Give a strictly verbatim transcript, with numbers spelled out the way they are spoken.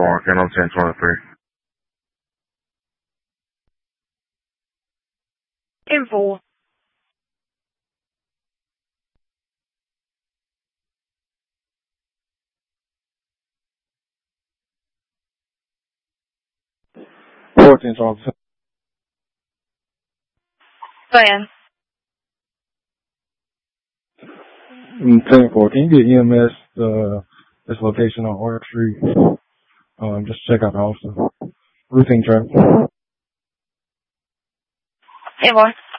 walking on ten twenty-three. Info. fourteen officer. Go ahead. ten four, can you get E M S, uh, this location on Orange Street? Um, just check out the officer. Routine traffic. Hey, boy.